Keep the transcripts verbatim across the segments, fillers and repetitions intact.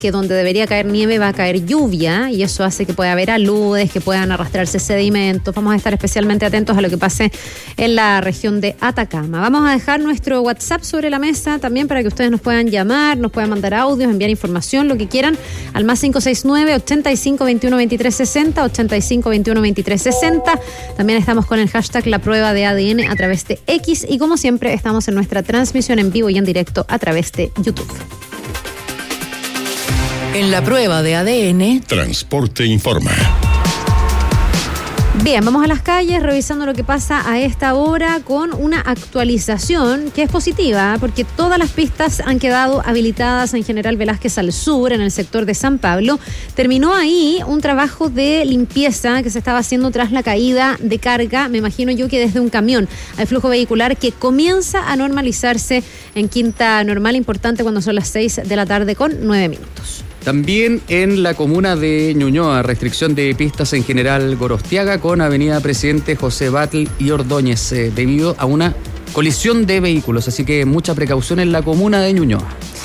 que donde debería caer nieve va a caer lluvia y eso hace que pueda haber aludes, que puedan arrastrarse sedimentos. Vamos a estar especialmente atentos a lo que pase en la región de Atacama. Vamos a dejar nuestro WhatsApp sobre la mesa también para que ustedes nos puedan llamar, nos puedan mandar audios, enviar información, lo que quieran, al más cinco seis nueve, ochenta y cinco, veintiuno, veintitrés, sesenta, ochenta y cinco, veintiuno, veintitrés, sesenta. También estamos con el hashtag La Prueba de A D N a través de X y como siempre estamos en nuestra transmisión en vivo y en directo a través de YouTube. En La Prueba de A D N, Transporte Informa. Bien, vamos a las calles revisando lo que pasa a esta hora con una actualización que es positiva porque todas las pistas han quedado habilitadas en General Velázquez al sur, en el sector de San Pablo. Terminó ahí un trabajo de limpieza que se estaba haciendo tras la caída de carga, me imagino yo que desde un camión. Hay flujo vehicular que comienza a normalizarse en Quinta Normal, importante cuando son las seis de la tarde con nueve minutos. También en la comuna de Ñuñoa, restricción de pistas en General Gorostiaga con avenida Presidente José Batlle y Ordóñez eh, debido a una colisión de vehículos, así que mucha precaución en la comuna de Ñuñoa.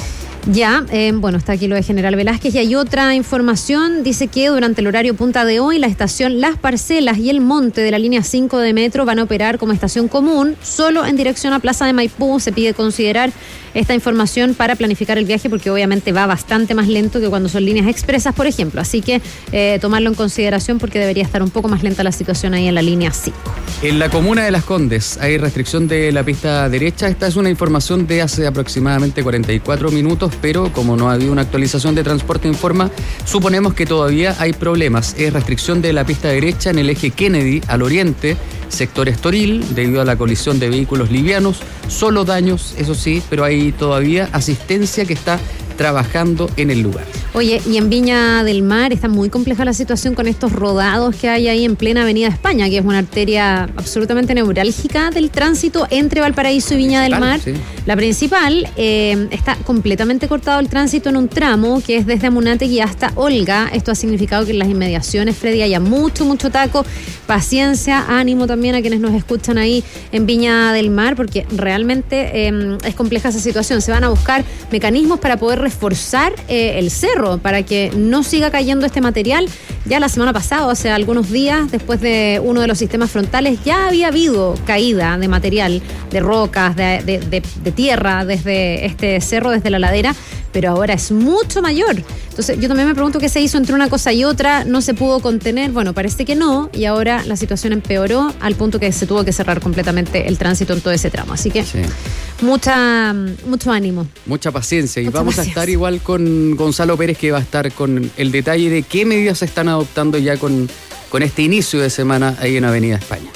Ya, eh, bueno, está aquí lo de General Velázquez y hay otra información, dice que durante el horario punta de hoy la estación Las Parcelas y el Monte de la línea cinco de metro van a operar como estación común, solo en dirección a Plaza de Maipú. Se pide considerar esta información para planificar el viaje porque obviamente va bastante más lento que cuando son líneas expresas, por ejemplo, así que eh, tomarlo en consideración porque debería estar un poco más lenta la situación ahí en la línea cinco. En la comuna de Las Condes hay restricción de la pista derecha. Esta es una información de hace aproximadamente cuarenta y cuatro minutos, pero como no ha habido una actualización de Transporte Informa, suponemos que todavía hay problemas. Es restricción de la pista derecha en el eje Kennedy al oriente, sector Estoril, debido a la colisión de vehículos livianos. Solo daños, eso sí, pero hay todavía asistencia que está trabajando en el lugar. Oye, y en Viña del Mar está muy compleja la situación con estos rodados que hay ahí en plena Avenida España, que es una arteria absolutamente neurálgica del tránsito entre Valparaíso y Viña del Mar. Sí. La principal, eh, está completamente cortado el tránsito en un tramo que es desde Amunátegui hasta Olga. Esto ha significado que en las inmediaciones, Freddy, haya mucho, mucho taco. Paciencia, ánimo también a quienes nos escuchan ahí en Viña del Mar, porque realmente eh, es compleja esa situación. Se van a buscar mecanismos para poder reforzar eh, el cerro para que no siga cayendo este material. Ya la semana pasada, hace algunos días, después de uno de los sistemas frontales, ya había habido caída de material, de rocas, de, de, de, de tierra desde este cerro, desde la ladera, pero ahora es mucho mayor. Entonces yo también me pregunto qué se hizo entre una cosa y otra, no se pudo contener, bueno, parece que no, y ahora la situación empeoró al punto que se tuvo que cerrar completamente el tránsito en todo ese tramo, así que sí. mucha mucho ánimo. Mucha paciencia, y mucha vamos paciencia. a estar igual con Gonzalo Pérez, que va a estar con el detalle de qué medidas se están adoptando ya con, con este inicio de semana ahí en Avenida España.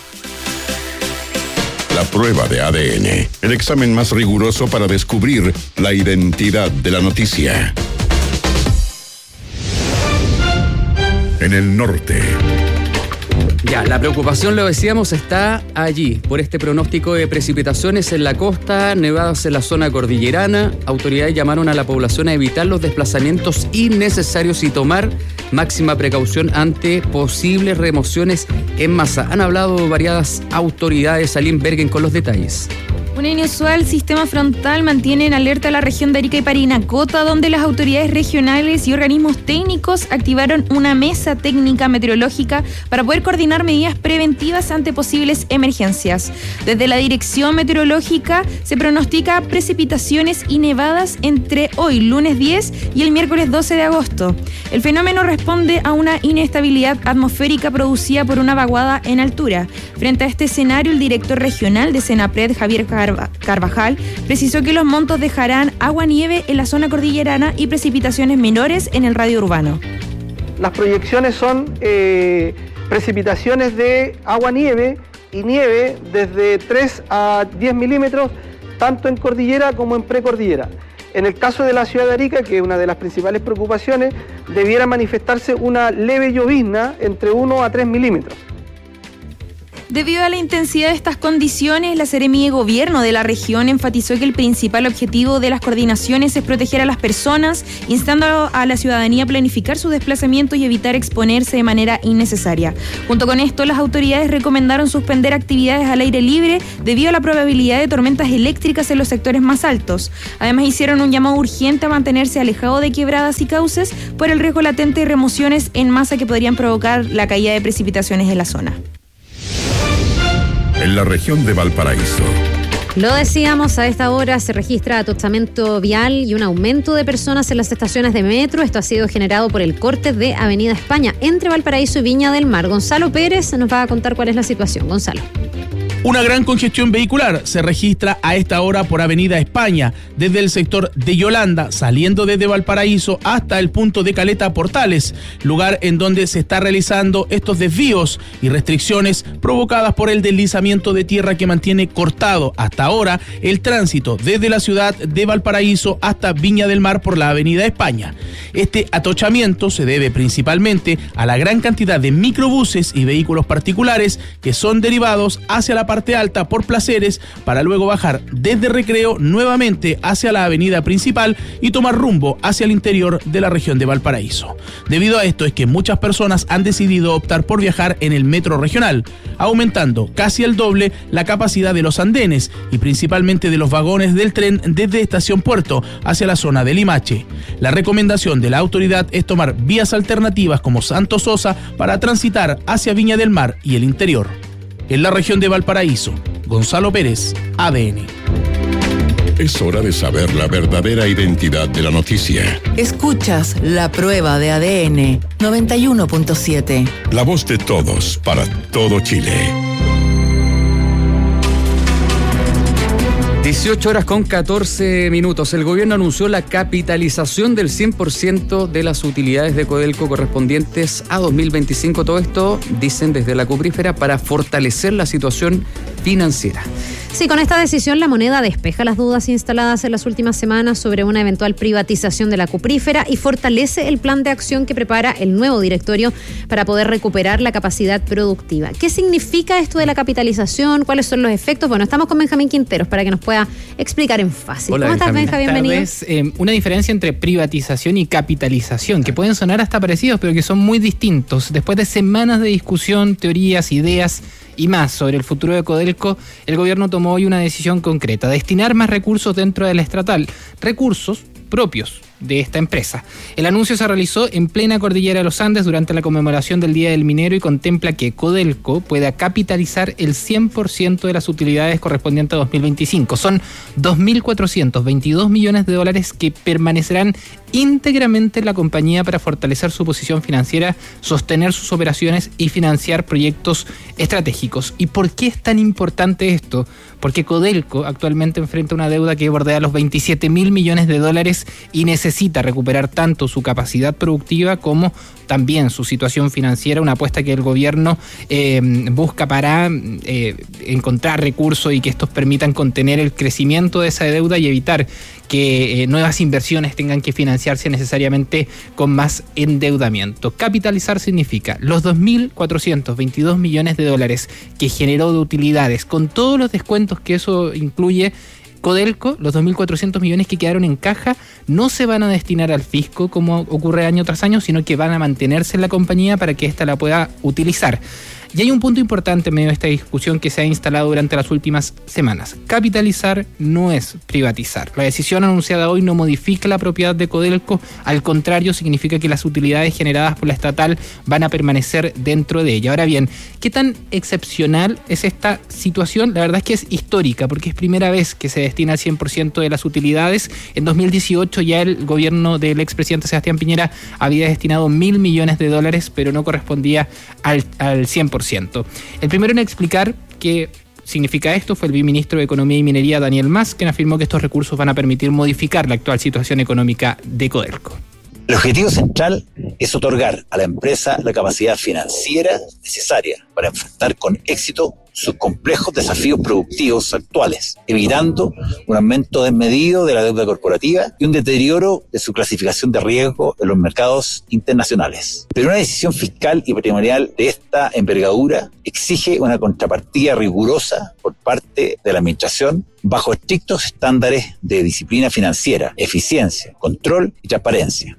La Prueba de A D N, el examen más riguroso para descubrir la identidad de la noticia. En el norte. Ya, la preocupación, lo decíamos, está allí por este pronóstico de precipitaciones en la costa, nevadas en la zona cordillerana. Autoridades llamaron a la población a evitar los desplazamientos innecesarios y tomar máxima precaución ante posibles remociones en masa. Han hablado variadas autoridades. Aline Bergen con los detalles. Un inusual sistema frontal mantiene en alerta la región de Arica y Parinacota, donde las autoridades regionales y organismos técnicos activaron una mesa técnica meteorológica para poder coordinar medidas preventivas ante posibles emergencias. Desde la Dirección Meteorológica se pronostica precipitaciones y nevadas entre hoy, lunes diez, y el miércoles doce de agosto. El fenómeno responde a una inestabilidad atmosférica producida por una vaguada en altura. Frente a este escenario, el director regional de Senapred, Javier Carvajal, precisó que los montos dejarán agua-nieve en la zona cordillerana y precipitaciones menores en el radio urbano. Las proyecciones son eh, precipitaciones de agua-nieve y nieve desde tres a diez milímetros, tanto en cordillera como en precordillera. En el caso de la ciudad de Arica, que es una de las principales preocupaciones, debiera manifestarse una leve llovizna entre uno a tres milímetros. Debido a la intensidad de estas condiciones, la Seremi de Gobierno de la región enfatizó que el principal objetivo de las coordinaciones es proteger a las personas, instando a la ciudadanía a planificar sus desplazamientos y evitar exponerse de manera innecesaria. Junto con esto, las autoridades recomendaron suspender actividades al aire libre debido a la probabilidad de tormentas eléctricas en los sectores más altos. Además, hicieron un llamado urgente a mantenerse alejado de quebradas y cauces por el riesgo latente de remociones en masa que podrían provocar la caída de precipitaciones en la zona. En la región de Valparaíso. Lo decíamos, a esta hora se registra atochamiento vial y un aumento de personas en las estaciones de metro. Esto ha sido generado por el corte de Avenida España entre Valparaíso y Viña del Mar. Gonzalo Pérez nos va a contar cuál es la situación. Gonzalo. Una gran congestión vehicular se registra a esta hora por Avenida España, desde el sector de Yolanda, saliendo desde Valparaíso hasta el punto de Caleta Portales, lugar en donde se está realizando estos desvíos y restricciones provocadas por el deslizamiento de tierra que mantiene cortado hasta ahora el tránsito desde la ciudad de Valparaíso hasta Viña del Mar por la Avenida España. Este atochamiento se debe principalmente a la gran cantidad de microbuses y vehículos particulares que son derivados hacia la parte alta por Placeres para luego bajar desde Recreo nuevamente hacia la avenida principal y tomar rumbo hacia el interior de la región de Valparaíso. Debido a esto es que muchas personas han decidido optar por viajar en el metro regional, aumentando casi el doble la capacidad de los andenes y principalmente de los vagones del tren desde Estación Puerto hacia la zona de Limache. La recomendación de la autoridad es tomar vías alternativas como Santo Sosa para transitar hacia Viña del Mar y el interior. En la región de Valparaíso, Gonzalo Pérez, A D N. Es hora de saber la verdadera identidad de la noticia. Escuchas La Prueba de A D N noventa y uno punto siete. La voz de todos para todo Chile. dieciocho horas con catorce minutos. El gobierno anunció la capitalización del cien por ciento de las utilidades de Codelco correspondientes a dos mil veinticinco. Todo esto, dicen desde la Cuprífera, para fortalecer la situación financiera. Sí, con esta decisión la moneda despeja las dudas instaladas en las últimas semanas sobre una eventual privatización de la Cuprífera y fortalece el plan de acción que prepara el nuevo directorio para poder recuperar la capacidad productiva. ¿Qué significa esto de la capitalización? ¿Cuáles son los efectos? Bueno, estamos con Benjamín Quinteros para que nos pueda explicar en fácil. Hola, ¿Cómo estás, Benja? Bienvenido. Es eh, una diferencia entre privatización y capitalización, que pueden sonar hasta parecidos, pero que son muy distintos. Después de semanas de discusión, teorías, ideas y más sobre el futuro de Codelco, el gobierno tomó hoy una decisión concreta: destinar más recursos dentro de la estatal, recursos propios de esta empresa. El anuncio se realizó en plena cordillera de los Andes durante la conmemoración del Día del Minero y contempla que Codelco pueda capitalizar el cien por ciento de las utilidades correspondientes a dos mil veinticinco. Son dos mil cuatrocientos veintidós millones de dólares que permanecerán íntegramente en la compañía para fortalecer su posición financiera, sostener sus operaciones y financiar proyectos estratégicos. ¿Y por qué es tan importante esto? Porque Codelco actualmente enfrenta una deuda que bordea los veintisiete mil millones de dólares y necesita recuperar tanto su capacidad productiva como también su situación financiera, una apuesta que el gobierno eh, busca para eh, encontrar recursos y que estos permitan contener el crecimiento de esa deuda y evitar que eh, nuevas inversiones tengan que financiarse necesariamente con más endeudamiento. Capitalizar significa los dos mil cuatrocientos veintidós millones de dólares que generó de utilidades, con todos los descuentos que eso incluye. Codelco, los dos mil cuatrocientos millones que quedaron en caja no se van a destinar al fisco como ocurre año tras año, sino que van a mantenerse en la compañía para que ésta la pueda utilizar. Y hay un punto importante en medio de esta discusión que se ha instalado durante las últimas semanas. Capitalizar no es privatizar. La decisión anunciada hoy no modifica la propiedad de Codelco, al contrario, significa que las utilidades generadas por la estatal van a permanecer dentro de ella. Ahora bien, ¿qué tan excepcional es esta situación? La verdad es que es histórica, porque es primera vez que se destina el cien por ciento de las utilidades. En dos mil dieciocho ya el gobierno del expresidente Sebastián Piñera había destinado mil millones de dólares, pero no correspondía al, al cien por ciento. El primero en explicar qué significa esto fue el viceministro de Economía y Minería, Daniel Mas, quien afirmó que estos recursos van a permitir modificar la actual situación económica de Codelco. El objetivo central es otorgar a la empresa la capacidad financiera necesaria para enfrentar con éxito sus complejos desafíos productivos actuales, evitando un aumento desmedido de la deuda corporativa y un deterioro de su clasificación de riesgo en los mercados internacionales. Pero una decisión fiscal y patrimonial de esta envergadura exige una contrapartida rigurosa por parte de la Administración bajo estrictos estándares de disciplina financiera, eficiencia, control y transparencia.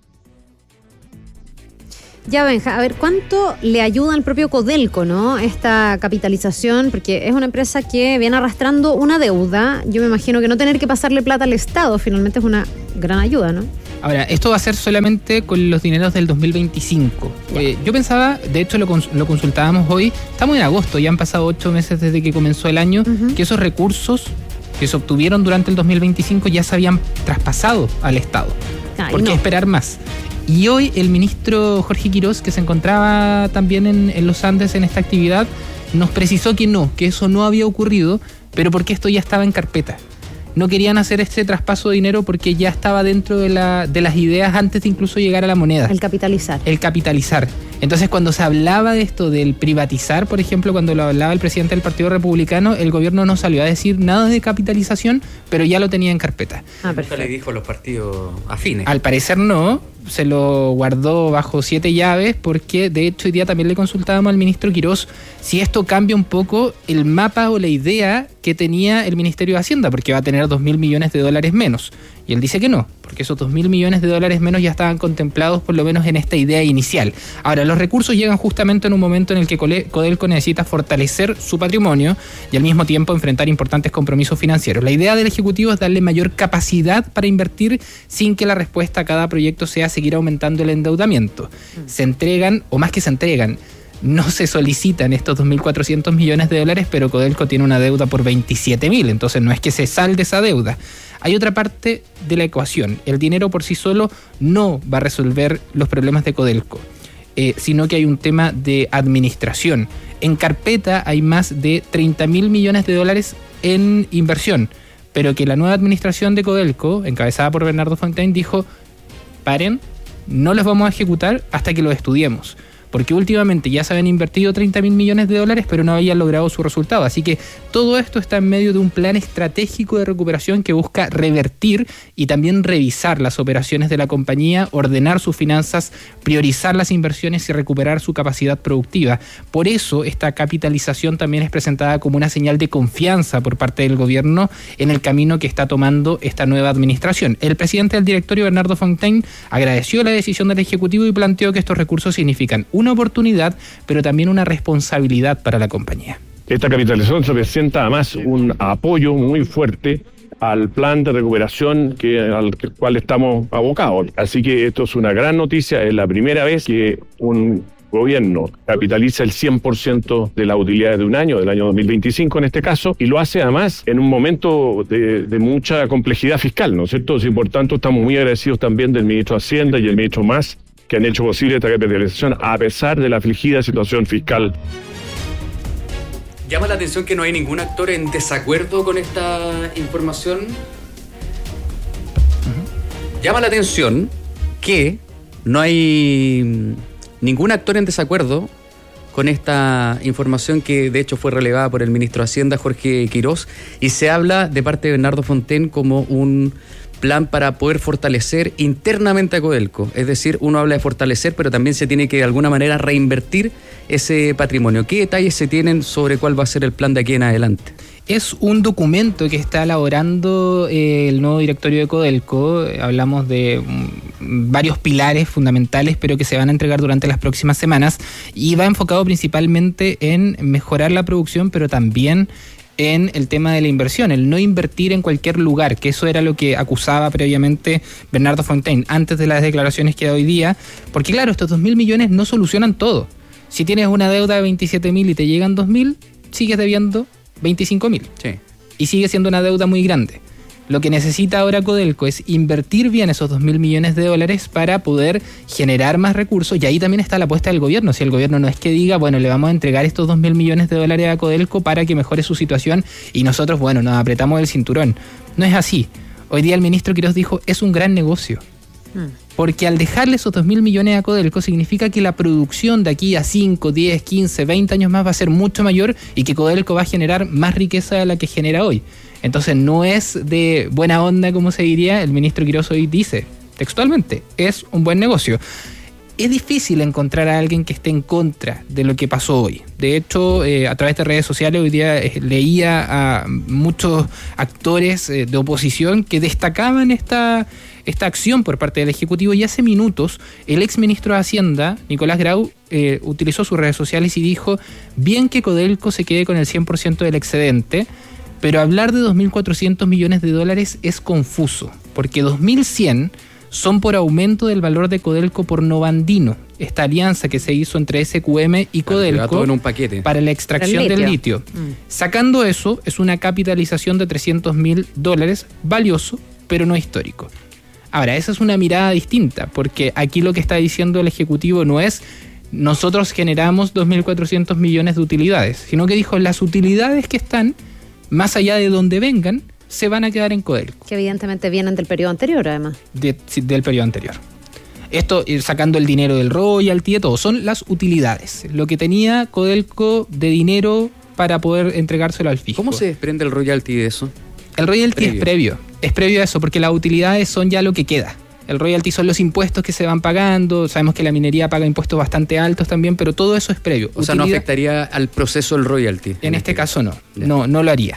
Ya, Benja, a ver, ¿cuánto le ayuda al propio Codelco, no? Esta capitalización, porque es una empresa que viene arrastrando una deuda. Yo me imagino que no tener que pasarle plata al Estado finalmente es una gran ayuda, ¿no? Ahora, esto va a ser solamente con los dineros del dos mil veinticinco. Eh, yo pensaba, de hecho lo, cons- lo consultábamos hoy, estamos en agosto, ya han pasado ocho meses desde que comenzó el año, uh-huh. que esos recursos que se obtuvieron durante el dos mil veinticinco ya se habían traspasado al Estado. Ay, ¿por qué no esperar más? Y hoy el ministro Jorge Quirós, que se encontraba también en, en los Andes en esta actividad, nos precisó que no, que eso no había ocurrido, pero porque esto ya estaba en carpeta. No querían hacer este traspaso de dinero porque ya estaba dentro de, la, de las ideas antes de incluso llegar a la moneda. El capitalizar. El capitalizar. Entonces, cuando se hablaba de esto, del privatizar, por ejemplo, cuando lo hablaba el presidente del Partido Republicano, el gobierno no salió a decir nada de capitalización, pero ya lo tenía en carpeta. Ah, perfecto. ¿Le dijo a los partidos afines? Al parecer no, se lo guardó bajo siete llaves, porque de hecho hoy día también le consultábamos al ministro Quirós si esto cambia un poco el mapa o la idea que tenía el Ministerio de Hacienda, porque va a tener dos mil millones de dólares menos. Y él dice que no, porque esos dos mil millones de dólares menos ya estaban contemplados por lo menos en esta idea inicial. Ahora, los recursos llegan justamente en un momento en el que Codelco necesita fortalecer su patrimonio y al mismo tiempo enfrentar importantes compromisos financieros. La idea del Ejecutivo es darle mayor capacidad para invertir sin que la respuesta a cada proyecto sea seguir aumentando el endeudamiento. Se entregan, o más que se entregan, no se solicitan estos dos mil cuatrocientos millones de dólares, pero Codelco tiene una deuda por veintisiete mil, entonces no es que se salde esa deuda. Hay otra parte de la ecuación. El dinero por sí solo no va a resolver los problemas de Codelco, eh, sino que hay un tema de administración. En carpeta hay más de treinta mil millones de dólares en inversión, pero que la nueva administración de Codelco, encabezada por Bernardo Fontaine, dijo: paren, no los vamos a ejecutar hasta que los estudiemos. Porque últimamente ya se habían invertido treinta mil millones de dólares, pero no habían logrado su resultado. Así que todo esto está en medio de un plan estratégico de recuperación que busca revertir y también revisar las operaciones de la compañía, ordenar sus finanzas, priorizar las inversiones y recuperar su capacidad productiva. Por eso esta capitalización también es presentada como una señal de confianza por parte del gobierno en el camino que está tomando esta nueva administración. El presidente del directorio, Bernardo Fontaine, agradeció la decisión del Ejecutivo y planteó que estos recursos significan un una oportunidad, pero también una responsabilidad para la compañía. Esta capitalización representa además un apoyo muy fuerte al plan de recuperación que, al cual estamos abocados. Así que esto es una gran noticia, es la primera vez que un gobierno capitaliza el cien por ciento de las utilidades de un año, del año dos mil veinticinco en este caso, y lo hace además en un momento de, de mucha complejidad fiscal, ¿no es cierto? Y por tanto estamos muy agradecidos también del ministro de Hacienda y el ministro Mas, que han hecho posible esta capitalización a pesar de la afligida situación fiscal. Llama la atención que no hay ningún actor en desacuerdo con esta información. Uh-huh. Llama la atención que no hay ningún actor en desacuerdo con esta información que de hecho fue relevada por el ministro de Hacienda, Jorge Quirós, y se habla de parte de Bernardo Fontaine como un plan para poder fortalecer internamente a Codelco. Es decir, uno habla de fortalecer, pero también se tiene que de alguna manera reinvertir ese patrimonio. ¿Qué detalles se tienen sobre cuál va a ser el plan de aquí en adelante? Es un documento que está elaborando eh, el nuevo directorio de Codelco. Hablamos de um, varios pilares fundamentales, pero que se van a entregar durante las próximas semanas, y va enfocado principalmente en mejorar la producción, pero también en el tema de la inversión, el no invertir en cualquier lugar, que eso era lo que acusaba previamente Bernardo Fontaine antes de las declaraciones que da hoy día, porque claro, estos dos mil millones no solucionan todo. Si tienes una deuda de veintisiete mil y te llegan dos mil, sigues debiendo veinticinco mil. Sí. Y sigue siendo una deuda muy grande. Lo que necesita ahora Codelco es invertir bien esos dos mil millones de dólares para poder generar más recursos, y ahí también está la apuesta del gobierno. Si el gobierno no es que diga, bueno, le vamos a entregar estos dos mil millones de dólares a Codelco para que mejore su situación y nosotros, bueno, nos apretamos el cinturón. No es así. Hoy día el ministro Quirós dijo, es un gran negocio. Hmm. Porque al dejarle esos dos mil millones a Codelco significa que la producción de aquí a cinco, diez, quince, veinte años más va a ser mucho mayor y que Codelco va a generar más riqueza de la que genera hoy. Entonces no es de buena onda, como se diría. El ministro Quirós hoy dice textualmente, es un buen negocio. Es difícil encontrar a alguien que esté en contra de lo que pasó hoy. De hecho, eh, a través de redes sociales hoy día eh, leía a muchos actores eh, de oposición que destacaban esta, esta acción por parte del Ejecutivo, y hace minutos el exministro de Hacienda, Nicolás Grau, eh, utilizó sus redes sociales y dijo: bien que Codelco se quede con el cien por ciento del excedente, pero hablar de dos mil cuatrocientos millones de dólares es confuso, porque dos mil cien son por aumento del valor de Codelco por Novandino, esta alianza que se hizo entre S Q M y Codelco todo en un paquete para la extracción litio. del litio. Mm. Sacando eso, es una capitalización de trescientos mil dólares, valioso, pero no histórico. Ahora, esa es una mirada distinta, porque aquí lo que está diciendo el Ejecutivo no es nosotros generamos dos mil cuatrocientos millones de utilidades, sino que dijo las utilidades que están, más allá de donde vengan, se van a quedar en Codelco. Que evidentemente vienen del periodo anterior, además. De, del periodo anterior. Esto, ir sacando el dinero del royalty, de todo, son las utilidades. Lo que tenía Codelco de dinero para poder entregárselo al fisco. ¿Cómo se desprende el royalty de eso? El royalty previo. es previo. Es previo a eso, porque las utilidades son ya lo que queda. El royalty son los impuestos que se van pagando. Sabemos que la minería paga impuestos bastante altos también, pero todo eso es previo. O Utilidad, sea, no afectaría al proceso el royalty. En, en este, este caso no. Ya. No, no lo haría.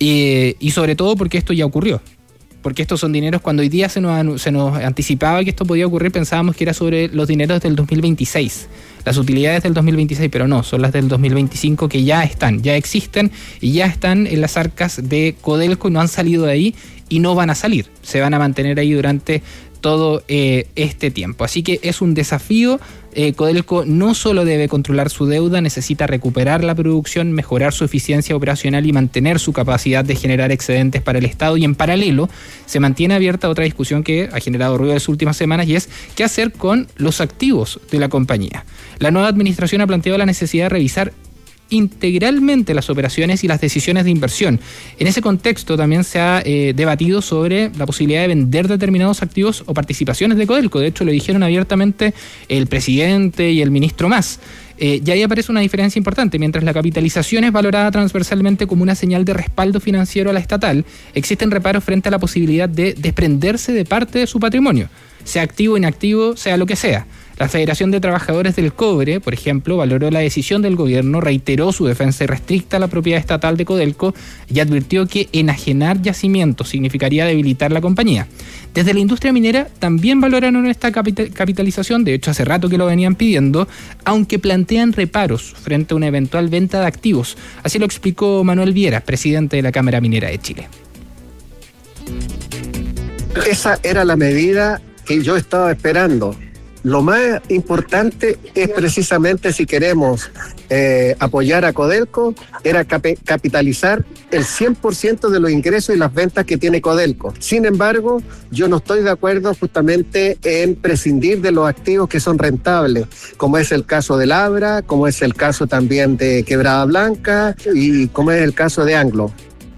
Y, y sobre todo porque esto ya ocurrió. Porque estos son dineros, cuando hoy día se nos, se nos anticipaba que esto podía ocurrir, pensábamos que era sobre los dineros del dos mil veintiséis, las utilidades del dos mil veintiséis, pero no, son las del dos mil veinticinco que ya están, ya existen y ya están en las arcas de Codelco y no han salido de ahí y no van a salir, se van a mantener ahí durante todo eh, este tiempo. Así que es un desafío. Eh, Codelco no solo debe controlar su deuda, necesita recuperar la producción, mejorar su eficiencia operacional y mantener su capacidad de generar excedentes para el Estado, y en paralelo se mantiene abierta otra discusión que ha generado ruido en las últimas semanas, y es qué hacer con los activos de la compañía. La nueva administración ha planteado la necesidad de revisar integralmente las operaciones y las decisiones de inversión. En ese contexto también se ha eh, debatido sobre la posibilidad de vender determinados activos o participaciones de Codelco. De hecho, lo dijeron abiertamente el presidente y el ministro Mas. Eh, y ahí aparece una diferencia importante. Mientras la capitalización es valorada transversalmente como una señal de respaldo financiero a la estatal, existen reparos frente a la posibilidad de desprenderse de parte de su patrimonio, sea activo, inactivo, sea lo que sea. La Federación de Trabajadores del Cobre, por ejemplo, valoró la decisión del gobierno, reiteró su defensa irrestricta a la propiedad estatal de Codelco y advirtió que enajenar yacimientos significaría debilitar la compañía. Desde la industria minera también valoraron esta capital, capitalización, de hecho hace rato que lo venían pidiendo, aunque plantean reparos frente a una eventual venta de activos. Así lo explicó Manuel Viera, presidente de la Cámara Minera de Chile. Esa era la medida que yo estaba esperando. Lo más importante es precisamente, si queremos eh, apoyar a Codelco, era cap- capitalizar el cien por ciento de los ingresos y las ventas que tiene Codelco. Sin embargo, yo no estoy de acuerdo justamente en prescindir de los activos que son rentables, como es el caso de Labra, como es el caso también de Quebrada Blanca y como es el caso de Anglo.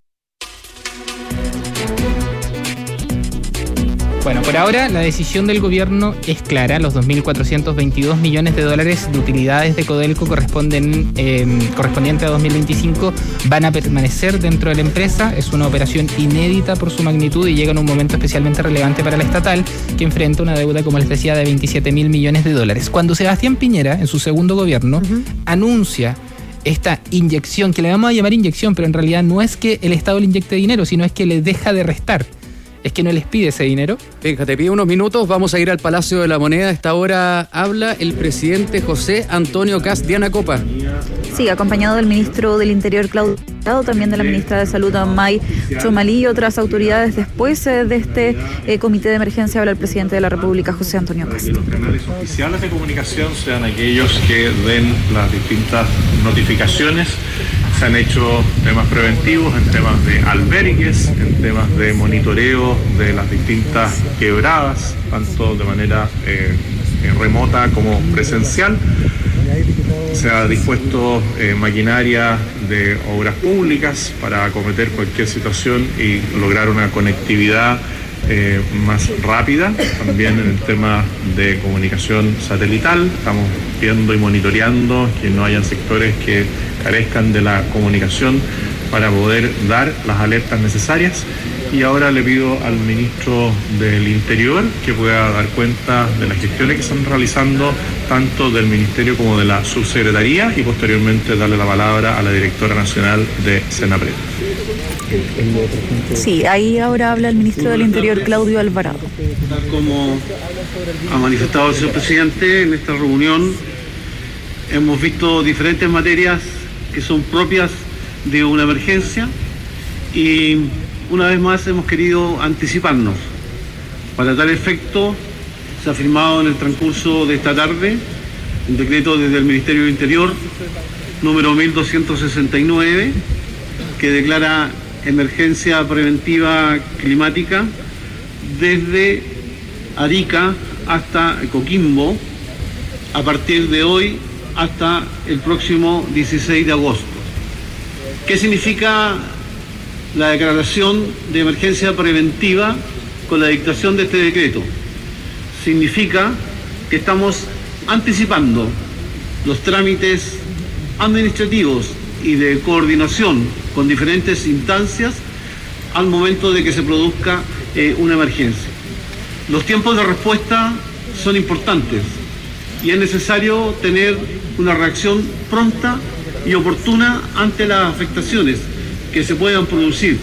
Bueno, por ahora la decisión del gobierno es clara. Los dos mil cuatrocientos veintidós millones de dólares de utilidades de Codelco corresponden, eh, correspondiente a dos mil veinticinco van a permanecer dentro de la empresa. Es una operación inédita por su magnitud y llega en un momento especialmente relevante para la estatal, que enfrenta una deuda, como les decía, de veintisiete mil millones de dólares. Cuando Sebastián Piñera, en su segundo gobierno, uh-huh. anuncia esta inyección, que le vamos a llamar inyección, pero en realidad no es que el Estado le inyecte dinero, sino es que le deja de restar. Es que no les pide ese dinero. Venga, te pido unos minutos, vamos a ir al Palacio de la Moneda. A esta hora habla el presidente José Antonio Kast. Diana Copa. Sí, acompañado del ministro del Interior, Claudio, también de la ministra de Salud, May Chomalí, y otras autoridades. Después eh, de este eh, comité de emergencia habla el presidente de la República, José Antonio Kast. Los canales oficiales de comunicación sean aquellos que den las distintas notificaciones. Se han hecho temas preventivos en temas de albergues, en temas de monitoreo de las distintas quebradas, tanto de manera eh, remota como presencial. Se ha dispuesto eh, maquinaria de obras públicas para acometer cualquier situación y lograr una conectividad eh, más rápida, también en el tema de comunicación satelital. Estamos viendo y monitoreando que no hayan sectores que carezcan de la comunicación para poder dar las alertas necesarias. Y ahora le pido al ministro del Interior que pueda dar cuenta de las gestiones que están realizando tanto del Ministerio como de la Subsecretaría, y posteriormente darle la palabra a la directora nacional de Senapred. Sí, ahí ahora habla el ministro del Interior, Claudio Alvarado. Tal como ha manifestado el señor presidente, en esta reunión hemos visto diferentes materias que son propias de una emergencia, y una vez más hemos querido anticiparnos. Para tal efecto, se ha firmado en el transcurso de esta tarde un decreto desde el Ministerio del Interior número mil doscientos sesenta y nueve, que declara emergencia preventiva climática desde Arica hasta Coquimbo a partir de hoy hasta el próximo dieciséis de agosto. ¿Qué significa la declaración de emergencia preventiva con la dictación de este decreto? Significa que estamos anticipando los trámites administrativos y de coordinación con diferentes instancias al momento de que se produzca eh, una emergencia. Los tiempos de respuesta son importantes y es necesario tener una reacción pronta y oportuna ante las afectaciones que se puedan producir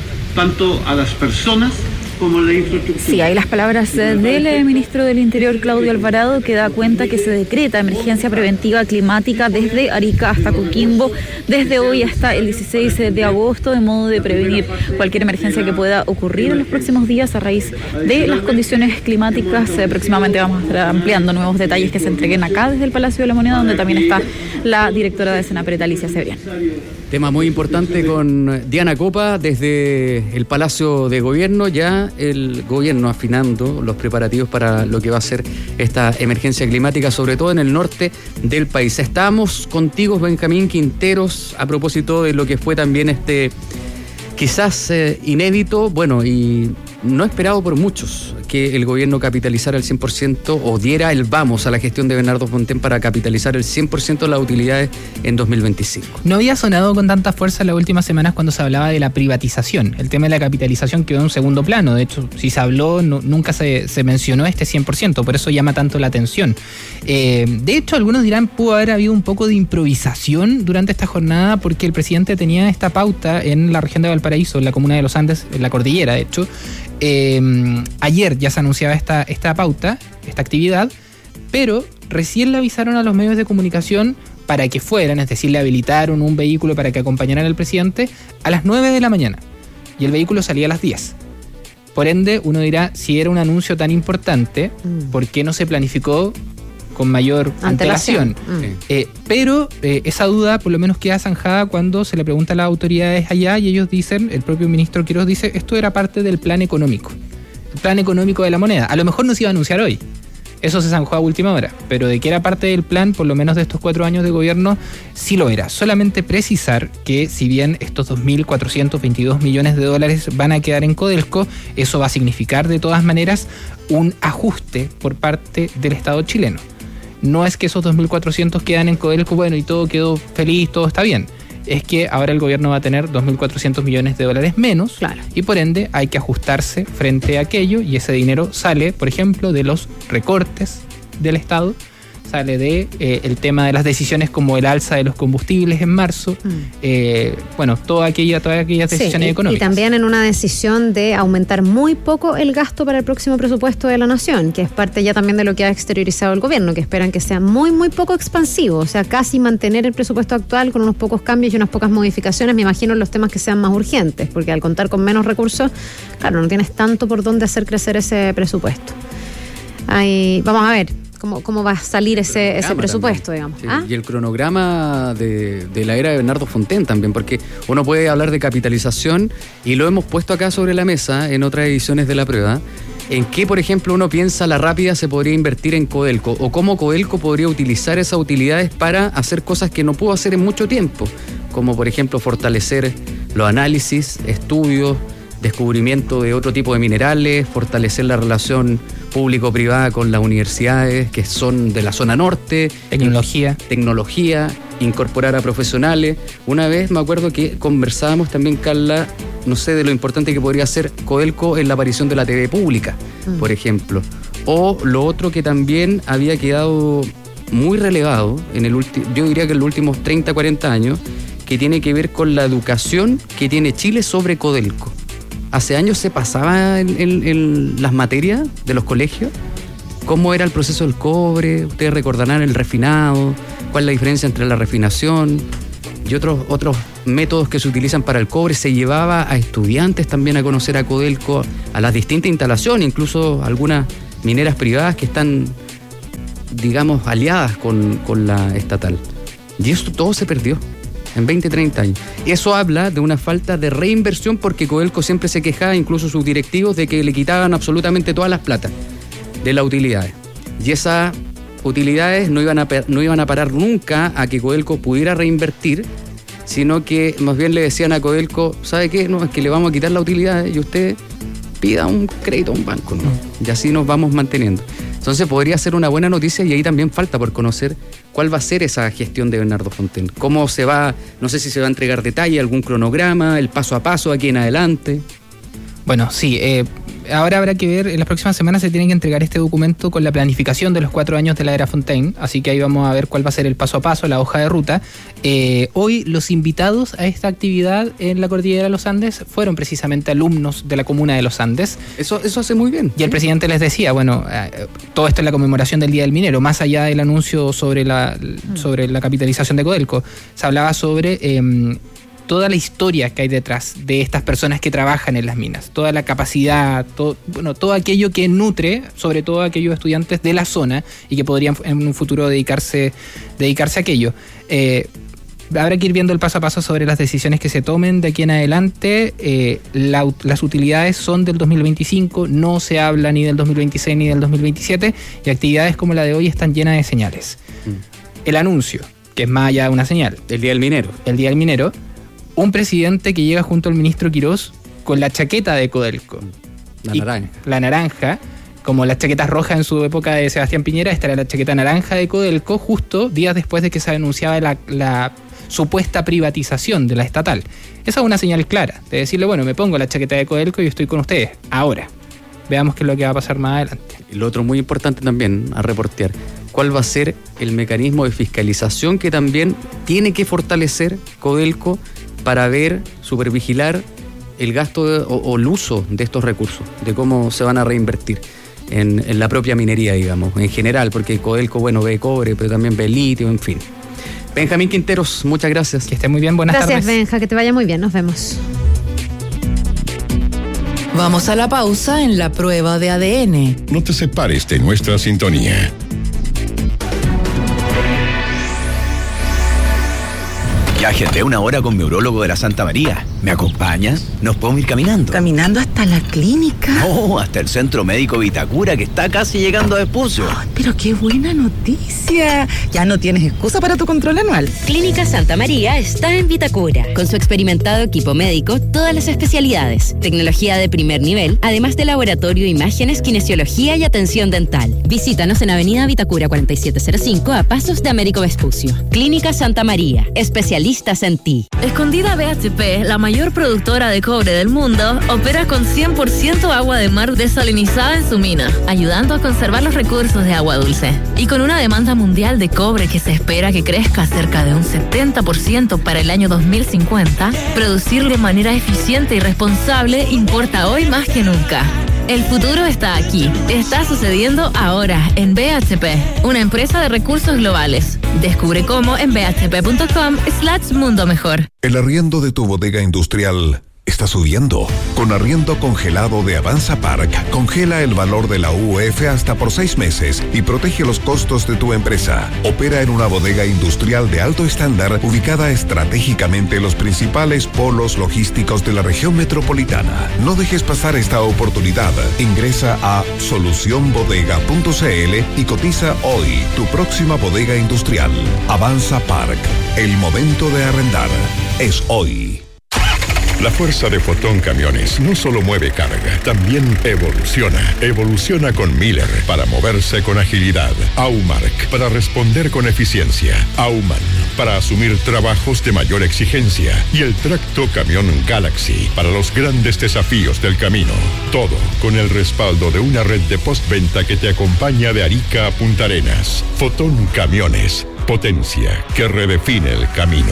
tanto a las personas como la infraestructura. Sí, hay las palabras del ministro del Interior, Claudio Alvarado, que da cuenta que se decreta emergencia preventiva climática desde Arica hasta Coquimbo, desde hoy hasta el dieciséis de agosto, de modo de prevenir cualquier emergencia que pueda ocurrir en los próximos días a raíz de las condiciones climáticas. Eh, próximamente vamos a estar ampliando nuevos detalles que se entreguen acá desde el Palacio de la Moneda, donde también está la directora de Senapred, Alicia Cebrián. Tema muy importante con Diana Copa desde el Palacio de Gobierno, ya el gobierno afinando los preparativos para lo que va a ser esta emergencia climática, sobre todo en el norte del país. Estamos contigo, Benjamín Quinteros, a propósito de lo que fue también este quizás eh, inédito, bueno, y no esperado por muchos, que el gobierno capitalizara el cien por ciento o diera el vamos a la gestión de Bernardo Fontaine para capitalizar el cien por ciento de las utilidades en dos mil veinticinco. No había sonado con tanta fuerza en las últimas semanas cuando se hablaba de la privatización. El tema de la capitalización quedó en segundo plano. De hecho, si se habló, no, nunca se, se mencionó este cien por ciento, por eso llama tanto la atención. Eh, de hecho, algunos dirán, pudo haber habido un poco de improvisación durante esta jornada porque el presidente tenía esta pauta en la región de Valparaíso, en la comuna de Los Andes, en la cordillera, de hecho. Eh, ayer ya se anunciaba esta, esta pauta, esta actividad, pero recién le avisaron a los medios de comunicación para que fueran, es decir, le habilitaron un vehículo para que acompañaran al presidente a las nueve de la mañana y el vehículo salía a las diez. Por ende, uno dirá, si era un anuncio tan importante, ¿por qué no se planificó con mayor antelación? antelación. Mm. Eh, pero eh, esa duda por lo menos queda zanjada cuando se le pregunta a las autoridades allá y ellos dicen, el propio ministro Quiroz dice, esto era parte del plan económico, el plan económico de la moneda. A lo mejor no se iba a anunciar hoy, eso se zanjó a última hora, pero de que era parte del plan, por lo menos de estos cuatro años de gobierno, sí lo era. Solamente precisar que si bien estos dos mil cuatrocientos veintidós millones de dólares van a quedar en Codelco, eso va a significar de todas maneras un ajuste por parte del Estado chileno. No es que esos dos mil cuatrocientos quedan en Codelco, bueno, y todo quedó feliz, todo está bien. Es que ahora el gobierno va a tener dos mil cuatrocientos millones de dólares menos, claro, y por ende hay que ajustarse frente a aquello, y ese dinero sale, por ejemplo, de los recortes del Estado, sale de eh, el tema de las decisiones como el alza de los combustibles en marzo, mm. eh, bueno, toda aquella, todas aquellas decisiones sí, y, económicas. Y también en una decisión de aumentar muy poco el gasto para el próximo presupuesto de la Nación, que es parte ya también de lo que ha exteriorizado el gobierno, que esperan que sea muy, muy poco expansivo, o sea, casi mantener el presupuesto actual con unos pocos cambios y unas pocas modificaciones, me imagino, en los temas que sean más urgentes, porque al contar con menos recursos, claro, no tienes tanto por dónde hacer crecer ese presupuesto. Ahí, vamos a ver cómo, cómo va a salir ese, ese presupuesto, también, digamos. sí. ¿Ah? Y el cronograma de, de la era de Bernardo Fontaine también, porque uno puede hablar de capitalización y lo hemos puesto acá sobre la mesa en otras ediciones de la prueba, en qué, por ejemplo, uno piensa la rápida se podría invertir en Codelco o cómo Codelco podría utilizar esas utilidades para hacer cosas que no pudo hacer en mucho tiempo, como por ejemplo fortalecer los análisis, estudios, descubrimiento de otro tipo de minerales, fortalecer la relación público-privada con las universidades que son de la zona norte. Tecnología. Tecnología, incorporar a profesionales. Una vez me acuerdo que conversábamos también, Carla, no sé, de lo importante que podría ser Codelco en la aparición de la T V pública, mm. por ejemplo. O lo otro que también había quedado muy relegado, en el ulti- yo diría que en los últimos treinta, cuarenta años, que tiene que ver con la educación que tiene Chile sobre Codelco. Hace años se pasaba en, en, en las materias de los colegios, cómo era el proceso del cobre, ustedes recordarán el refinado, cuál es la diferencia entre la refinación y otros, otros métodos que se utilizan para el cobre. Se llevaba a estudiantes también a conocer a Codelco, a las distintas instalaciones, incluso algunas mineras privadas que están, digamos, aliadas con, con la estatal. Y eso todo se perdió en veinte, treinta años. Eso habla de una falta de reinversión, porque Codelco siempre se quejaba, incluso sus directivos, de que le quitaban absolutamente todas las platas de las utilidades. Y esas utilidades no iban a, no iban a parar nunca a que Codelco pudiera reinvertir, sino que más bien le decían a Codelco, ¿sabe qué? No, es que le vamos a quitar las utilidades y usted pida un crédito a un banco, ¿no? Y así nos vamos manteniendo. Entonces podría ser una buena noticia, y ahí también falta por conocer cuál va a ser esa gestión de Bernardo Fontaine. Cómo se va, no sé si se va a entregar detalle, algún cronograma, el paso a paso aquí en adelante. Bueno, sí, eh, ahora habrá que ver, en las próximas semanas se tiene que entregar este documento con la planificación de los cuatro años de la era Fontaine, así que ahí vamos a ver cuál va a ser el paso a paso, la hoja de ruta. Eh, hoy los invitados a esta actividad en la Cordillera de los Andes fueron precisamente alumnos de la comuna de los Andes. Eso, eso hace muy bien. Y el presidente les decía, bueno, eh, todo esto es la conmemoración del Día del Minero, más allá del anuncio sobre la, sobre la capitalización de Codelco, se hablaba sobre Eh, toda la historia que hay detrás de estas personas que trabajan en las minas, toda la capacidad, todo, bueno, todo aquello que nutre, sobre todo a aquellos estudiantes de la zona y que podrían en un futuro dedicarse, dedicarse a aquello. Eh, habrá que ir viendo el paso a paso sobre las decisiones que se tomen de aquí en adelante. Eh, la, las utilidades son del dos mil veinticinco, no se habla ni del dos mil veintiséis ni del dos mil veintisiete, y actividades como la de hoy están llenas de señales. Mm. El anuncio, que es más allá de una señal. El Día del Minero. El Día del Minero. Un presidente que llega junto al ministro Quirós con la chaqueta de Codelco. La naranja. La naranja, como las chaquetas rojas en su época de Sebastián Piñera, esta era la chaqueta naranja de Codelco, justo días después de que se anunciaba la, la supuesta privatización de la estatal. Esa es una señal clara, de decirle, bueno, me pongo la chaqueta de Codelco y estoy con ustedes, ahora. Veamos qué es lo que va a pasar más adelante. Y lo otro muy importante también a reportear, ¿cuál va a ser el mecanismo de fiscalización que también tiene que fortalecer Codelco para ver, supervigilar el gasto de, o, o el uso de estos recursos, de cómo se van a reinvertir en, en la propia minería, digamos, en general, porque Codelco, bueno, ve cobre, pero también ve litio, en fin. Benjamín Quinteros, muchas gracias. Que esté muy bien, buenas gracias, tardes. Gracias, Benja, que te vaya muy bien, nos vemos. Vamos a la pausa en la prueba de A D N. No te separes de nuestra sintonía. Ya agendé una hora con mi urólogo de la Santa María. ¿Me acompañas? ¿Nos podemos ir caminando? ¿Caminando hasta la clínica? No, hasta el Centro Médico Vitacura, que está casi llegando a Vespucio. Oh, pero qué buena noticia. Ya no tienes excusa para tu control anual. Clínica Santa María está en Vitacura. Con su experimentado equipo médico, todas las especialidades, tecnología de primer nivel, además de laboratorio, imágenes, kinesiología y atención dental. Visítanos en Avenida Vitacura cuarenta y siete cero cinco, a pasos de Américo Vespucio. Clínica Santa María, especialistas en ti. Escondida B H P, la mayor productora de cobre del mundo, opera con cien por ciento agua de mar desalinizada en su mina, ayudando a conservar los recursos de agua dulce. Y con una demanda mundial de cobre que se espera que crezca cerca de un setenta por ciento para el año dos mil cincuenta, producir de manera eficiente y responsable importa hoy más que nunca. El futuro está aquí. Está sucediendo ahora en B H P, una empresa de recursos globales. Descubre cómo en bhp.com slash mundo mejor. El arriendo de tu bodega industrial está subiendo. Con arriendo congelado de Avanza Park, congela el valor de la U F hasta por seis meses y protege los costos de tu empresa. Opera en una bodega industrial de alto estándar ubicada estratégicamente en los principales polos logísticos de la región metropolitana. No dejes pasar esta oportunidad. Ingresa a solución bodega punto c l y cotiza hoy tu próxima bodega industrial. Avanza Park. El momento de arrendar es hoy. La fuerza de Fotón Camiones no solo mueve carga, también evoluciona. Evoluciona con Miller para moverse con agilidad. Aumark para responder con eficiencia. Auman para asumir trabajos de mayor exigencia. Y el tracto camión Galaxy para los grandes desafíos del camino. Todo con el respaldo de una red de postventa que te acompaña de Arica a Punta Arenas. Fotón Camiones. Potencia que redefine el camino.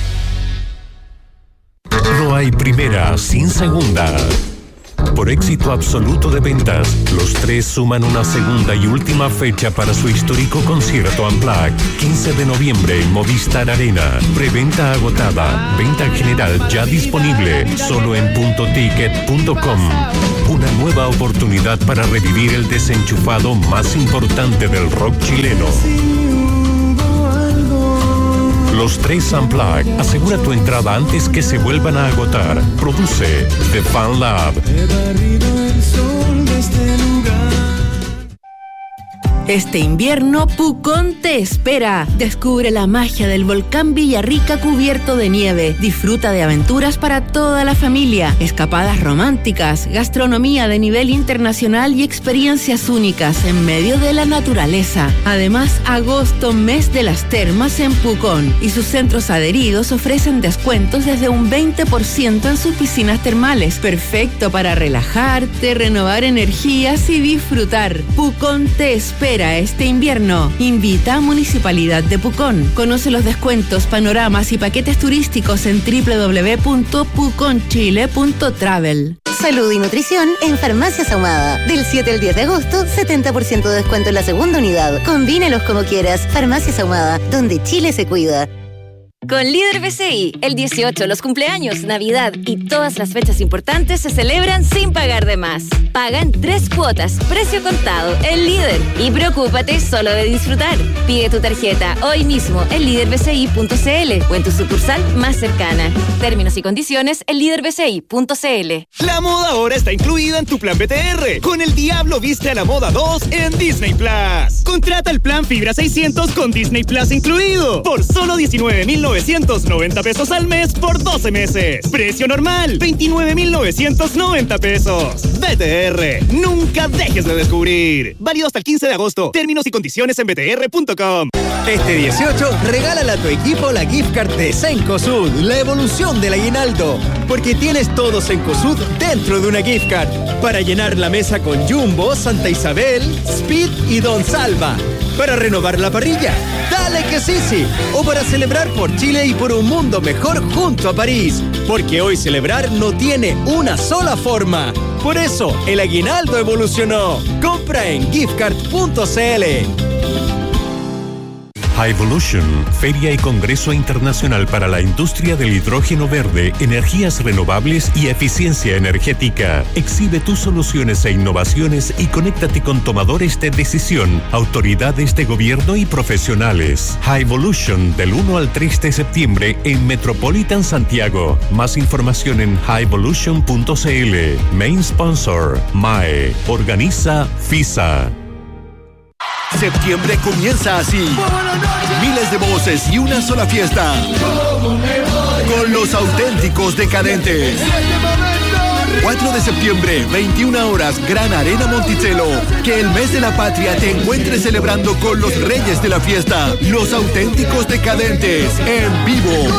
No hay primera sin segunda. Por éxito absoluto de ventas, los tres suman una segunda y última fecha para su histórico concierto Unplugged, quince de noviembre en Movistar Arena. Preventa agotada, venta general ya disponible, solo en punto ticket punto com. Una nueva oportunidad para revivir el desenchufado más importante del rock chileno. Los tres Unplugged. Asegura tu entrada antes que se vuelvan a agotar. Produce The Fan Lab. Este invierno, Pucón te espera. Descubre la magia del volcán Villarrica cubierto de nieve. Disfruta de aventuras para toda la familia, escapadas románticas, gastronomía de nivel internacional y experiencias únicas en medio de la naturaleza. Además, agosto, mes de las termas en Pucón, y sus centros adheridos ofrecen descuentos desde un veinte por ciento en sus piscinas termales. Perfecto para relajarte, renovar energías y disfrutar. Pucón te espera este invierno. Invita a Municipalidad de Pucón. Conoce los descuentos, panoramas y paquetes turísticos en doble u doble u doble u punto pucón chile punto travel. Salud y nutrición en Farmacias Ahumada. Del siete al diez de agosto, setenta por ciento de descuento en la segunda unidad. Combínelos como quieras. Farmacias Ahumada, donde Chile se cuida. Con Líder B C I, el dieciocho, los cumpleaños, Navidad y todas las fechas importantes se celebran sin pagar de más. Paga en tres cuotas, precio contado, el Líder. Y preocúpate solo de disfrutar. Pide tu tarjeta hoy mismo en líder b c i punto c l o en tu sucursal más cercana. Términos y condiciones en líder b c i punto c l. La moda ahora está incluida en tu plan B T R. Con El Diablo Viste a la Moda dos en Disney Plus. Contrata el plan Fibra seiscientos con Disney Plus incluido. Por solo diecinueve mil novecientos noventa pesos al mes por doce meses. Precio normal, veintinueve mil novecientos noventa pesos. B T R, nunca dejes de descubrir. Válido hasta el quince de agosto. Términos y condiciones en b t r punto com. Este dieciocho, regálale a tu equipo la gift card de Cencosud, la evolución del aguinaldo. Porque tienes todo Cencosud dentro de una gift card. Para llenar la mesa con Jumbo, Santa Isabel, Speed y Don Salva. Para renovar la parrilla, dale que sí, sí. O para celebrar por Chile y por un mundo mejor junto a París. Porque hoy celebrar no tiene una sola forma. Por eso, el aguinaldo evolucionó. Compra en gift card punto c l. Highvolution, Feria y Congreso Internacional para la Industria del Hidrógeno Verde, Energías Renovables y Eficiencia Energética. Exhibe tus soluciones e innovaciones y conéctate con tomadores de decisión, autoridades de gobierno y profesionales. Highvolution del uno al tres de septiembre en Metropolitan Santiago. Más información en highvolution punto c l. Main sponsor, M A E. Organiza FISA. Septiembre comienza así. Miles de voces y una sola fiesta. Con los auténticos decadentes. cuatro de septiembre, veintiuna horas, Gran Arena Monticello. Que el mes de la patria te encuentres celebrando con los reyes de la fiesta. Los auténticos decadentes. En vivo.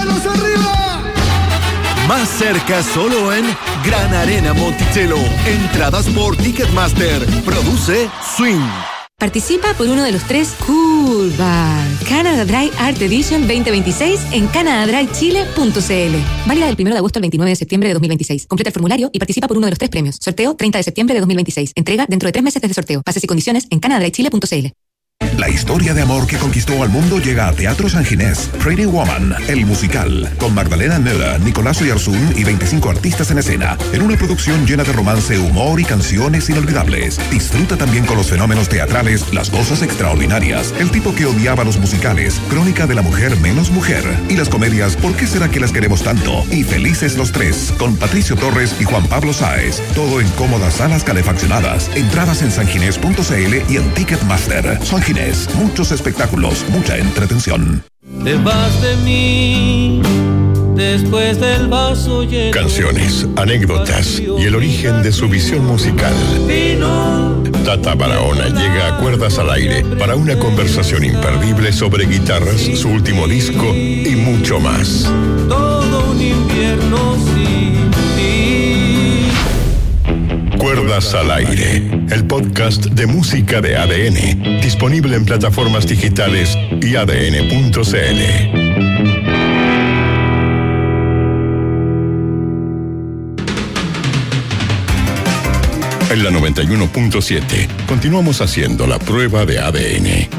Más cerca solo en Gran Arena Monticello. Entradas por Ticketmaster. Produce Swing. Participa por uno de los tres Cool Bar Canada Dry Art Edition veinte veintiséis en canada dry chile punto c l. Válida del primero de agosto al veintinueve de septiembre de dos mil veintiséis. Completa el formulario y participa por uno de los tres premios. Sorteo treinta de septiembre de dos mil veintiséis. Entrega dentro de tres meses desde sorteo. Bases y condiciones en canada dry chile punto c l. La historia de amor que conquistó al mundo llega a Teatro San Ginés. Pretty Woman, el musical, con Magdalena Mera, Nicolás Oyarzún y veinticinco artistas en escena, en una producción llena de romance, humor y canciones inolvidables. Disfruta también con los fenómenos teatrales, las cosas extraordinarias, el tipo que odiaba los musicales, Crónica de la mujer menos mujer, y las comedias ¿Por qué será que las queremos tanto? Y Felices los tres, con Patricio Torres y Juan Pablo Sáez. Todo en cómodas salas calefaccionadas. Entradas en sanginés punto c l y en Ticketmaster. San Ginés, muchos espectáculos, mucha entretención. Te vas de mí después del vaso lleno. Canciones, anécdotas y el origen de su visión musical. Tata Barahona llega a Cuerdas al Aire para una conversación imperdible sobre guitarras, su último disco y mucho más. Todo un invierno sin ti. Cuerdas al Aire, el podcast de música de A D N, disponible en plataformas digitales y a d n punto c l. En la noventa y uno punto siete, continuamos haciendo la prueba de A D N.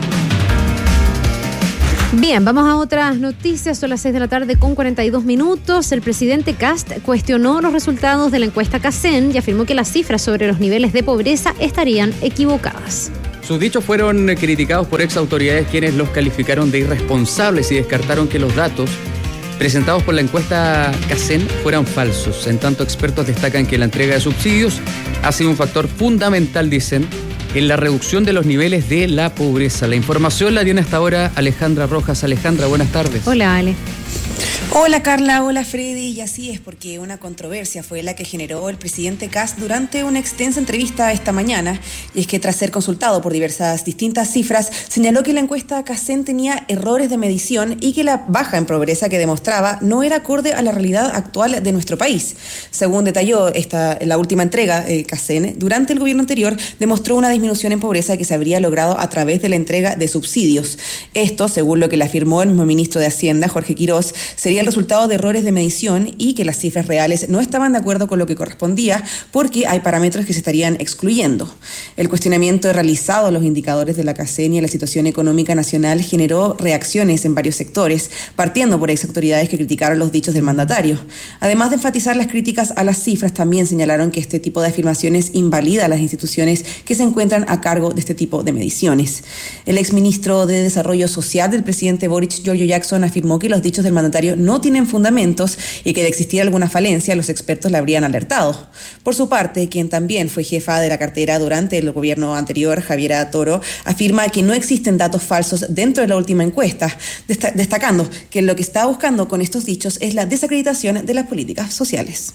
Bien, vamos a otras noticias. Son las seis de la tarde con cuarenta y dos minutos. El presidente Kast cuestionó los resultados de la encuesta Casen y afirmó que las cifras sobre los niveles de pobreza estarían equivocadas. Sus dichos fueron criticados por ex autoridades quienes los calificaron de irresponsables y descartaron que los datos presentados por la encuesta Casen fueran falsos. En tanto, expertos destacan que la entrega de subsidios ha sido un factor fundamental, dicen, en la reducción de los niveles de la pobreza. La información la tiene hasta ahora Alejandra Rojas. Alejandra, buenas tardes. Hola, Ale. Hola Carla, hola Freddy, y así es porque una controversia fue la que generó el presidente Kast durante una extensa entrevista esta mañana, y es que tras ser consultado por diversas distintas cifras, señaló que la encuesta Casen tenía errores de medición y que la baja en pobreza que demostraba no era acorde a la realidad actual de nuestro país. Según detalló esta, la última entrega eh, Casen, durante el gobierno anterior demostró una disminución en pobreza que se habría logrado a través de la entrega de subsidios. Esto, según lo que le afirmó el mismo ministro de Hacienda, Jorge Quirós, sería el resultado de errores de medición y que las cifras reales no estaban de acuerdo con lo que correspondía porque hay parámetros que se estarían excluyendo. El cuestionamiento realizado a los indicadores de la Casen y a la situación económica nacional generó reacciones en varios sectores, partiendo por ex autoridades que criticaron los dichos del mandatario. Además de enfatizar las críticas a las cifras, también señalaron que este tipo de afirmaciones invalida a las instituciones que se encuentran a cargo de este tipo de mediciones. El exministro de Desarrollo Social del presidente Boric, Giorgio Jackson, afirmó que los dichos del mandatario no no tienen fundamentos y que de existir alguna falencia los expertos la habrían alertado. Por su parte, quien también fue jefa de la cartera durante el gobierno anterior, Javiera Toro, afirma que no existen datos falsos dentro de la última encuesta, dest- destacando que lo que está buscando con estos dichos es la desacreditación de las políticas sociales.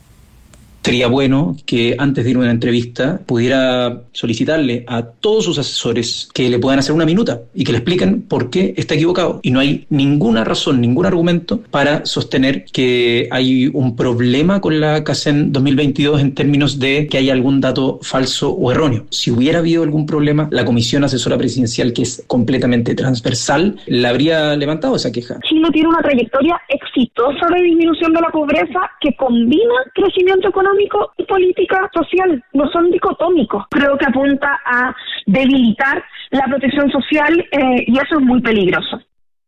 Sería bueno que antes de ir a una entrevista pudiera solicitarle a todos sus asesores que le puedan hacer una minuta y que le expliquen por qué está equivocado. Y no hay ninguna razón, ningún argumento para sostener que hay un problema con la Casen dos mil veintidós en términos de que hay algún dato falso o erróneo. Si hubiera habido algún problema, la Comisión Asesora Presidencial, que es completamente transversal, la habría levantado esa queja. Chile tiene una trayectoria exitosa de disminución de la pobreza que combina crecimiento económico y política social, no son dicotómicos. Creo que apunta a debilitar la protección social eh, y eso es muy peligroso.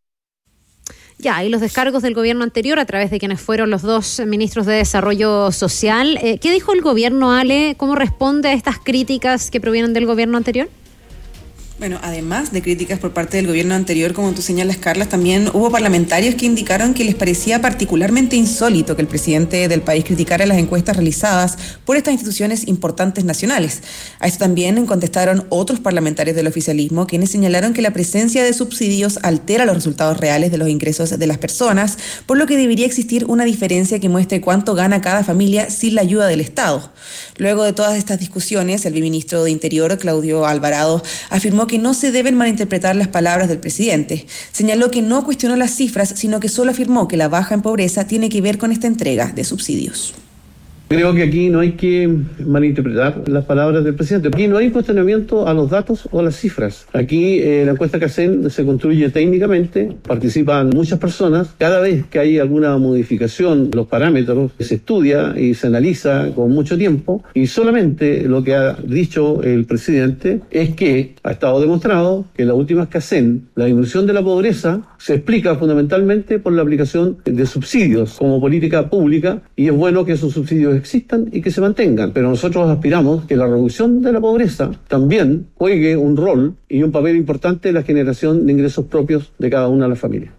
Ya, y los descargos del gobierno anterior a través de quienes fueron los dos ministros de Desarrollo Social. Eh, ¿Qué dijo el gobierno, Ale? ¿Cómo responde a estas críticas que provienen del gobierno anterior? Bueno, además de críticas por parte del gobierno anterior, como tú señalas, Carla, también hubo parlamentarios que indicaron que les parecía particularmente insólito que el presidente del país criticara las encuestas realizadas por estas instituciones importantes nacionales. A esto también contestaron otros parlamentarios del oficialismo, quienes señalaron que la presencia de subsidios altera los resultados reales de los ingresos de las personas, por lo que debería existir una diferencia que muestre cuánto gana cada familia sin la ayuda del Estado. Luego de todas estas discusiones, el viceministro de Interior, Claudio Alvarado, afirmó que no se deben malinterpretar las palabras del presidente. Señaló que no cuestionó las cifras, sino que solo afirmó que la baja en pobreza tiene que ver con esta entrega de subsidios. Creo que aquí no hay que malinterpretar las palabras del presidente. Aquí no hay cuestionamiento a los datos o a las cifras. Aquí eh, la encuesta Casen se construye técnicamente, participan muchas personas. Cada vez que hay alguna modificación, los parámetros se estudia y se analiza con mucho tiempo. Y solamente lo que ha dicho el presidente es que ha estado demostrado que en las últimas Casen la disminución de la pobreza se explica fundamentalmente por la aplicación de subsidios como política pública, y es bueno que esos subsidios existan y que se mantengan, pero nosotros aspiramos que la reducción de la pobreza también juegue un rol y un papel importante en la generación de ingresos propios de cada una de las familias.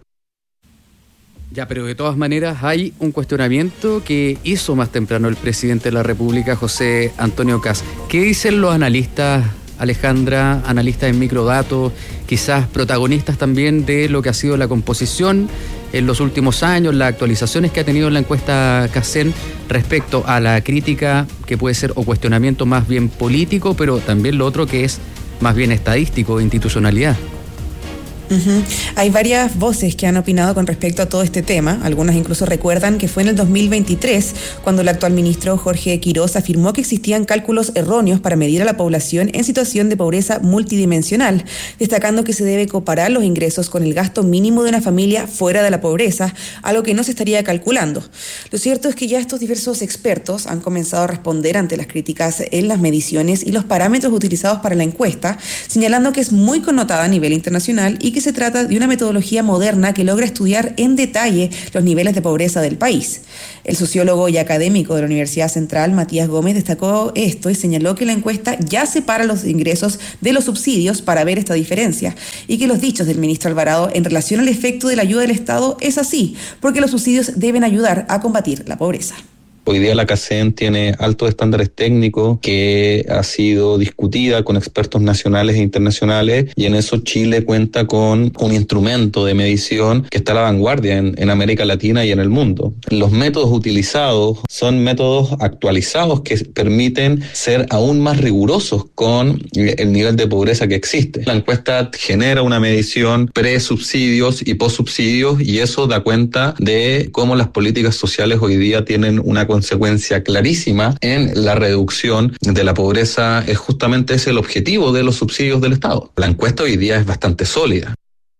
Ya, pero de todas maneras hay un cuestionamiento que hizo más temprano el presidente de la República, José Antonio Kast. ¿Qué dicen los analistas, Alejandra, analistas en microdatos, quizás protagonistas también de lo que ha sido la composición en los últimos años, las actualizaciones que ha tenido la encuesta Cacen respecto a la crítica que puede ser o cuestionamiento más bien político, pero también lo otro que es más bien estadístico, institucionalidad. Uh-huh. Hay varias voces que han opinado con respecto a todo este tema. Algunas incluso recuerdan que fue en el dos mil veintitrés cuando el actual ministro Jorge Quiroz afirmó que existían cálculos erróneos para medir a la población en situación de pobreza multidimensional, destacando que se debe comparar los ingresos con el gasto mínimo de una familia fuera de la pobreza, algo que no se estaría calculando. Lo cierto es que ya estos diversos expertos han comenzado a responder ante las críticas en las mediciones y los parámetros utilizados para la encuesta, señalando que es muy connotada a nivel internacional y que se trata de una metodología moderna que logra estudiar en detalle los niveles de pobreza del país. El sociólogo y académico de la Universidad Central, Matías Gómez, destacó esto y señaló que la encuesta ya separa los ingresos de los subsidios para ver esta diferencia y que los dichos del ministro Alvarado en relación al efecto de la ayuda del Estado es así, porque los subsidios deben ayudar a combatir la pobreza. Hoy día la Cacen tiene altos estándares técnicos que ha sido discutida con expertos nacionales e internacionales y en eso Chile cuenta con un instrumento de medición que está a la vanguardia en, en América Latina y en el mundo. Los métodos utilizados son métodos actualizados que permiten ser aún más rigurosos con el nivel de pobreza que existe. La encuesta genera una medición pre-subsidios y post-subsidios y eso da cuenta de cómo las políticas sociales hoy día tienen una consecuencia clarísima en la reducción de la pobreza. Es justamente ese el objetivo de los subsidios del Estado. La encuesta hoy día es bastante sólida.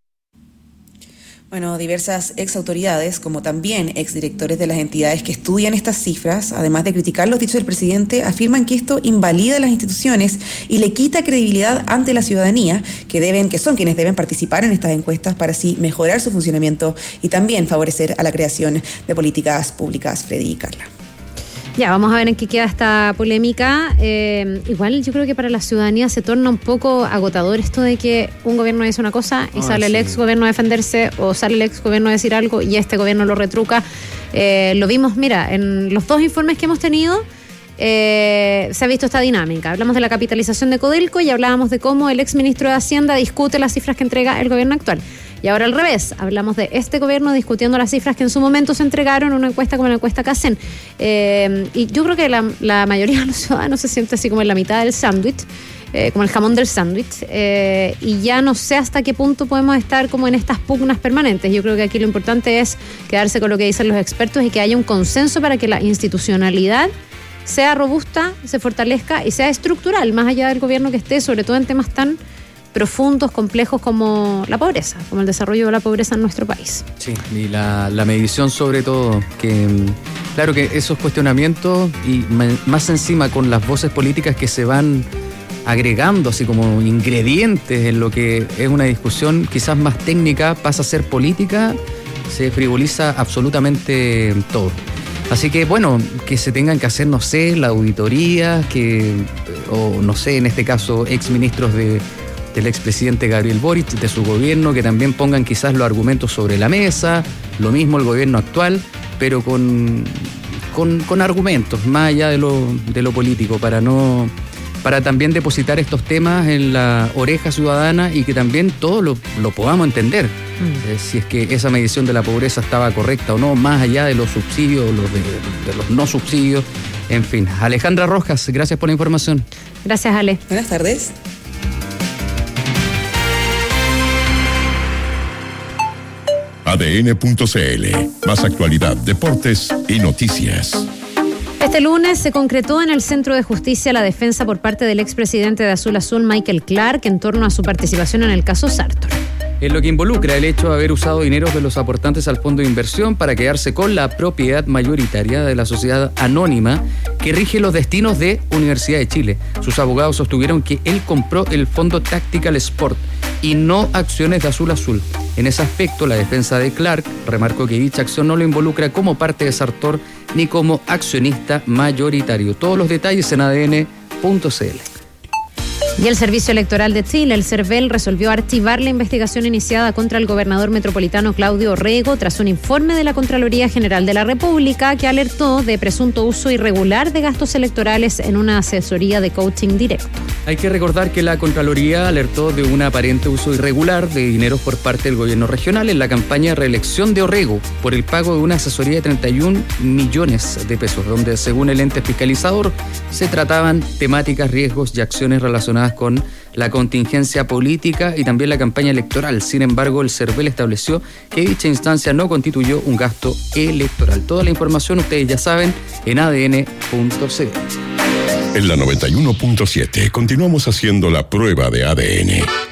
Bueno, diversas ex autoridades, como también ex directores de las entidades que estudian estas cifras, además de criticar los dichos del presidente, afirman que esto invalida las instituciones y le quita credibilidad ante la ciudadanía, que deben, que son quienes deben participar en estas encuestas para así mejorar su funcionamiento y también favorecer a la creación de políticas públicas. Freddy y Carla. Ya, vamos a ver en qué queda esta polémica. Eh, igual yo creo que para la ciudadanía se torna un poco agotador esto de que un gobierno dice una cosa y oh, sale sí. el ex gobierno a defenderse o sale el ex gobierno a decir algo y este gobierno lo retruca. Eh, lo vimos, mira, en los dos informes que hemos tenido eh, se ha visto esta dinámica. Hablamos de la capitalización de Codelco y hablábamos de cómo el ex ministro de Hacienda discute las cifras que entrega el gobierno actual. Y ahora al revés, hablamos de este gobierno discutiendo las cifras que en su momento se entregaron en una encuesta como la encuesta Cacen. Eh, y yo creo que la, la mayoría de los ciudadanos se siente así como en la mitad del sándwich, eh, como el jamón del sándwich. Eh, y ya no sé hasta qué punto podemos estar como en estas pugnas permanentes. Yo creo que aquí lo importante es quedarse con lo que dicen los expertos y que haya un consenso para que la institucionalidad sea robusta, se fortalezca y sea estructural, más allá del gobierno que esté, sobre todo en temas tan profundos, complejos como la pobreza, como el desarrollo de la pobreza en nuestro país. Sí, y la, la medición sobre todo, que claro que esos cuestionamientos y más encima con las voces políticas que se van agregando así como ingredientes en lo que es una discusión quizás más técnica, pasa a ser política, se frivoliza absolutamente todo. Así que bueno, que se tengan que hacer, no sé, la auditoría, que, o no sé, en este caso, exministros de del expresidente Gabriel Boric, de su gobierno, que también pongan quizás los argumentos sobre la mesa, lo mismo el gobierno actual, pero con, con, con argumentos, más allá de lo, de lo político, para no para también depositar estos temas en la oreja ciudadana y que también todos lo, lo podamos entender, mm. eh, si es que esa medición de la pobreza estaba correcta o no, más allá de los subsidios, los de, de los no subsidios, en fin. Alejandra Rojas, gracias por la información. Gracias, Ale. Buenas tardes. A D N punto C L, más actualidad, deportes y noticias. Este lunes se concretó en el Centro de Justicia la defensa por parte del expresidente de Azul Azul, Michael Clark, en torno a su participación en el caso Sartor. En lo que involucra el hecho de haber usado dinero de los aportantes al fondo de inversión para quedarse con la propiedad mayoritaria de la sociedad anónima que rige los destinos de Universidad de Chile. Sus abogados sostuvieron que él compró el fondo Tactical Sport y no acciones de Azul Azul. En ese aspecto, la defensa de Clark remarcó que dicha acción no lo involucra como parte de Sartor ni como accionista mayoritario. Todos los detalles en A D N punto C L. Y el Servicio Electoral de Chile, el CERVEL, resolvió archivar la investigación iniciada contra el gobernador metropolitano Claudio Rego tras un informe de la Contraloría General de la República que alertó de presunto uso irregular de gastos electorales en una asesoría de coaching directo. Hay que recordar que la Contraloría alertó de un aparente uso irregular de dinero por parte del gobierno regional en la campaña de reelección de Orrego por el pago de una asesoría de treinta y un millones de pesos, donde según el ente fiscalizador se trataban temáticas, riesgos y acciones relacionadas con la contingencia política y también la campaña electoral. Sin embargo, el CERVEL estableció que dicha instancia no constituyó un gasto electoral. Toda la información, ustedes ya saben, en a d n punto c l. En la noventa y uno punto siete continuamos haciendo la prueba de A D N.